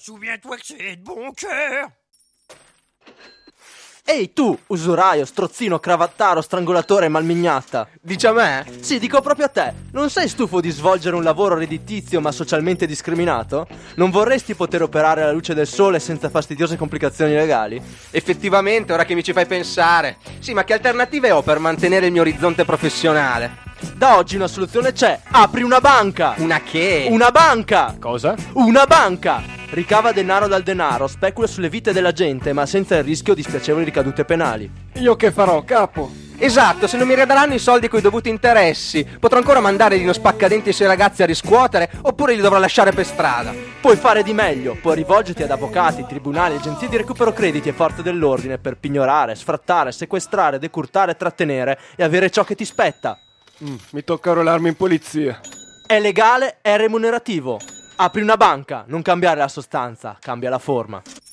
Souviens-toi que c'est de bon cœur. Ehi tu, usuraio, strozzino, cravattaro, strangolatore, malmignatta. Dici a me? Sì, dico proprio a te. Non sei stufo di svolgere un lavoro redditizio ma socialmente discriminato? Non vorresti poter operare alla luce del sole senza fastidiose complicazioni legali? Effettivamente, ora che mi ci fai pensare. Sì, ma che alternative ho per mantenere il mio orizzonte professionale? Da oggi una soluzione c'è. Apri una banca. Una che? Una banca. Cosa? Una banca. Ricava denaro dal denaro, specula sulle vite della gente, ma senza il rischio di spiacevoli ricadute penali. Io che farò, capo? Esatto, se non mi redaranno i soldi coi dovuti interessi, potrò ancora mandare Dino Spaccadenti e i suoi ragazzi a riscuotere, oppure li dovrò lasciare per strada. Puoi fare di meglio, puoi rivolgerti ad avvocati, tribunali, agenzie di recupero crediti e forze dell'ordine per pignorare, sfrattare, sequestrare, decurtare, trattenere e avere ciò che ti spetta. Mi tocca arruolarmi in polizia. È legale, è remunerativo. Apri una banca, non cambiare la sostanza, cambia la forma.